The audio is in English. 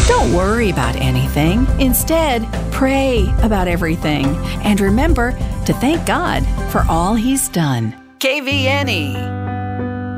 Don't worry about anything. Instead, pray about everything. And remember to thank God for all He's done. KVNE.